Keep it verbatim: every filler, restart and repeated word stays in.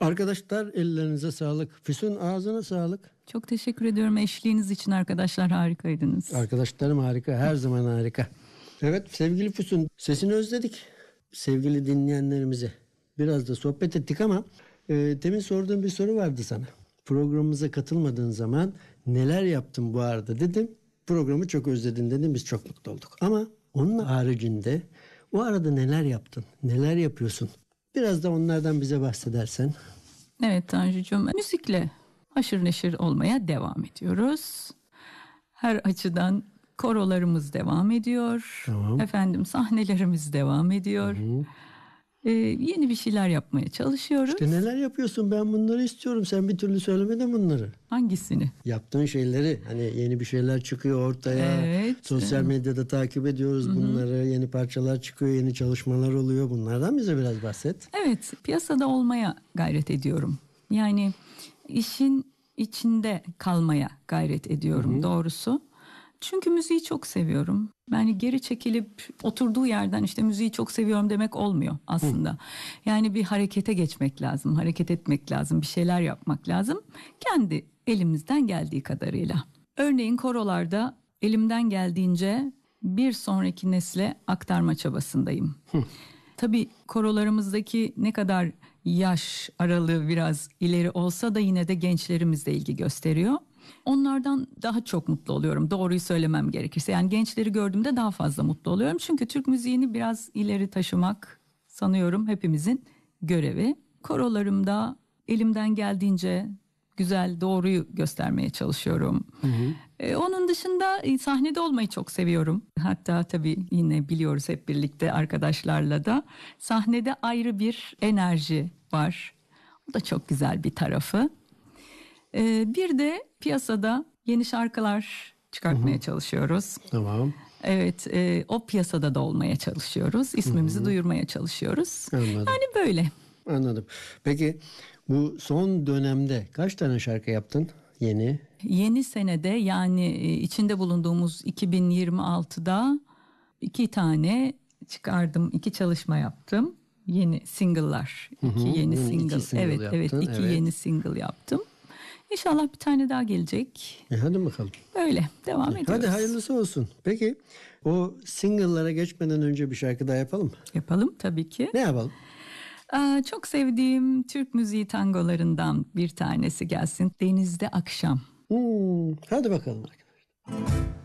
Arkadaşlar ellerinize sağlık. Füsun ağzına sağlık. Çok teşekkür ediyorum eşliğiniz için arkadaşlar, harikaydınız. Arkadaşlarım harika, her zaman harika. Evet sevgili Füsun, sesini özledik. Sevgili dinleyenlerimize biraz da sohbet ettik ama e, demin sorduğum bir soru vardı sana. Programımıza katılmadığın zaman neler yaptın bu arada dedim. Programı çok özledin dedim, biz çok mutlu olduk. Ama onun haricinde o arada neler yaptın, neler yapıyorsun? Biraz da onlardan bize bahsedersen. Evet Tanjucuğum, müzikle haşır neşir olmaya devam ediyoruz. Her açıdan korolarımız devam ediyor. Tamam. Efendim sahnelerimiz devam ediyor. Hı. Ee, yeni bir şeyler yapmaya çalışıyoruz. İşte neler yapıyorsun, ben bunları istiyorum. Sen bir türlü söylemedin bunları. Hangisini? Yaptığın şeyleri, hani yeni bir şeyler çıkıyor ortaya. Evet. Sosyal medyada takip ediyoruz Hı-hı. bunları. Yeni parçalar çıkıyor, yeni çalışmalar oluyor. Bunlardan bize biraz bahset. Evet, piyasada olmaya gayret ediyorum. Yani işin içinde kalmaya gayret ediyorum Hı-hı. doğrusu. Çünkü müziği çok seviyorum. Yani geri çekilip oturduğu yerden işte müziği çok seviyorum demek olmuyor aslında. Hı. Yani bir harekete geçmek lazım, hareket etmek lazım, bir şeyler yapmak lazım. Kendi elimizden geldiği kadarıyla. Örneğin korolarda elimden geldiğince bir sonraki nesle aktarma çabasındayım. Hı. Tabii korolarımızdaki ne kadar yaş aralığı biraz ileri olsa da yine de gençlerimizle ilgi gösteriyor. Onlardan daha çok mutlu oluyorum, doğruyu söylemem gerekirse. Yani gençleri gördüğümde daha fazla mutlu oluyorum. Çünkü Türk müziğini biraz ileri taşımak sanıyorum hepimizin görevi. Korolarımda elimden geldiğince güzel, doğruyu göstermeye çalışıyorum. Hı hı. Ee, onun dışında sahnede olmayı çok seviyorum. Hatta tabii yine biliyoruz hep birlikte arkadaşlarla da sahnede ayrı bir enerji var. O da çok güzel bir tarafı. Ee, bir de piyasada yeni şarkılar çıkartmaya Hı-hı. çalışıyoruz. Tamam. Evet, e, o piyasada da olmaya çalışıyoruz. İsmimizi Hı-hı. duyurmaya çalışıyoruz. Anladım. Yani böyle. Anladım. Peki bu son dönemde kaç tane şarkı yaptın yeni? Yeni senede yani içinde bulunduğumuz iki bin yirmi altıda iki tane çıkardım, iki çalışma yaptım. Yeni single'lar, iki Hı-hı. yeni single. İki single evet, yaptın, evet, iki evet. yeni single yaptım. İnşallah bir tane daha gelecek. E hadi bakalım. Böyle devam hadi, ediyoruz. Hadi hayırlısı olsun. Peki o single'lara geçmeden önce bir şarkı daha yapalım mı? Yapalım tabii ki. Ne yapalım? Aa, çok sevdiğim Türk müziği tangolarından bir tanesi gelsin. Denizde Akşam. Hmm, hadi bakalım arkadaşlar.